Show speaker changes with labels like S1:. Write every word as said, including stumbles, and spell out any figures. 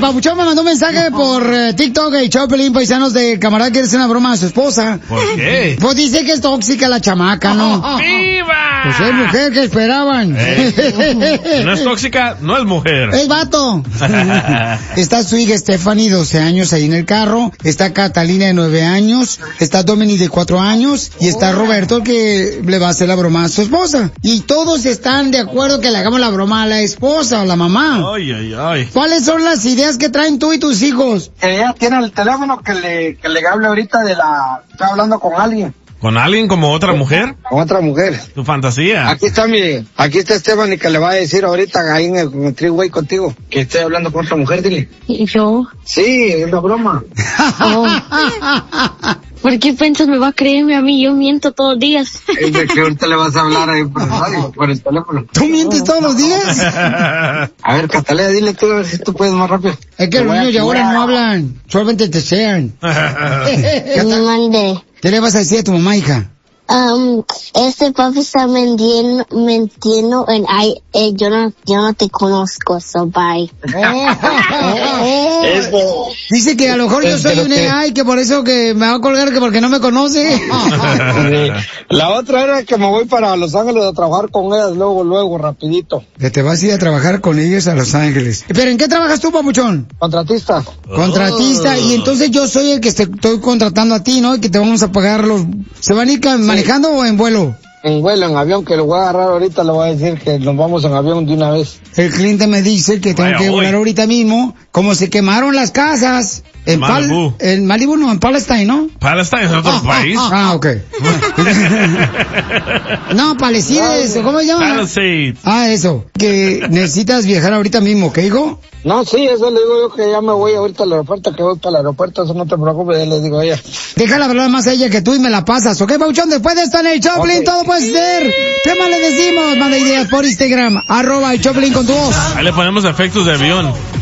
S1: Papuchón me mandó un mensaje por eh, TikTok y Choplin, paisanos, de camarada que hace una broma a su esposa.
S2: ¿Por qué?
S1: Pues dice que es tóxica la chamaca, ¿no?
S2: ¡Viva!
S1: Pues es mujer, que esperaban?
S2: Eh, si no es tóxica, no es mujer.
S1: Es vato. Está su hija Stephanie, doce años, ahí en el carro. Está Catalina, de nueve años. Está Dominic, de cuatro años. Y está Roberto, el que le va a hacer la broma a su esposa. Y todos están de acuerdo que le hagamos la broma a la esposa o la mamá.
S2: Ay, ay, ay.
S1: ¿Cuáles son las ideas que traen tú y tus hijos?
S3: Ella tiene el teléfono que le, que le hable ahorita de la... Está hablando con alguien.
S2: ¿Con alguien como otra mujer?
S3: Con otra mujer.
S2: Tu fantasía.
S3: Aquí está mi... Aquí está Esteban y que le va a decir ahorita ahí en el, en el three-way contigo. Que estoy hablando con otra mujer, dile.
S4: ¿Y yo?
S3: Sí, es una broma.
S4: Oh. ¿Por qué piensas me va a creerme a mí? Yo miento todos los días.
S3: Es de que ahorita le vas a hablar ahí por el radio, por el teléfono.
S1: ¿Tú mientes todos los días?
S3: A ver, Catalina, dile tú a ver si tú puedes más rápido.
S1: Es que los niños de ahora no hablan, solamente te sean.
S4: Me mandé.
S1: ¿Qué le vas a decir a tu mamá, hija?
S4: Um, este papi está mintiendo, mintiendo en ay, eh, yo no, yo no te conozco, so bye.
S3: Eso.
S1: Dice que a lo mejor yo
S3: Es
S1: soy
S3: de lo
S1: un
S3: que-
S1: A I, que por eso que me va a colgar, que porque no me conoce.
S3: La otra era que me voy para Los Ángeles a trabajar con ellas luego, luego, rapidito.
S1: Que te vas a ir a trabajar con ellos a Los Ángeles. Pero ¿en qué trabajas tú, papuchón?
S3: Contratista.
S1: Contratista, y entonces yo soy el que te estoy contratando a ti, ¿no? Y que te vamos a pagar los... ¿Se van a ir ca- manejando o en vuelo?
S3: En vuelo, en avión, que lo voy a agarrar ahorita, le voy a decir que nos vamos en avión de una vez.
S1: El cliente me dice que tengo
S2: Vaya,
S1: que
S2: voy.
S1: volar ahorita mismo, como se quemaron las casas en
S2: Malibu.
S1: Pal, en Malibu, no, en Palestine, ¿no?
S2: Palestine es otro país.
S1: Ah, ok. No, Palestines, ¿cómo se llama?
S2: Palisades.
S1: Ah, eso, que necesitas viajar ahorita mismo, ¿qué digo?
S3: No, sí, eso le digo yo que ya me voy ahorita al aeropuerto, que voy para el aeropuerto, eso no te preocupes, ya le digo a ella.
S1: Déjala hablar más a ella que tú y me la pasas, ¿ok, Pauchón? Después de esto en el Choplin,
S3: Ok.
S1: todo puede ser. ¿Qué más le decimos? Manda ideas por Instagram, arroba el Choplin con tu voz.
S2: Ahí le ponemos efectos de avión.